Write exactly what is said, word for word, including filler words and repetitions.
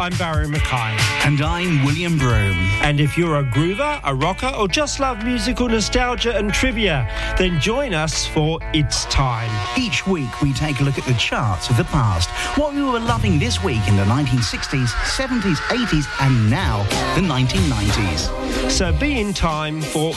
I'm Barry Mackay. And I'm William Broome. And if you're a groover, a rocker, or just love musical nostalgia and trivia, then join us for It's Time. Each week we take a look at the charts of the past, what we were loving this week in the nineteen sixties, seventies, eighties, and now the nineteen nineties. So be in time for